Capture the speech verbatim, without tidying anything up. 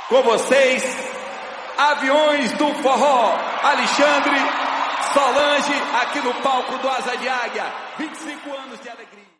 Com vocês, Aviões do Forró, Alexandre, Solange, aqui no palco do Asa de Águia, vinte e cinco anos de alegria.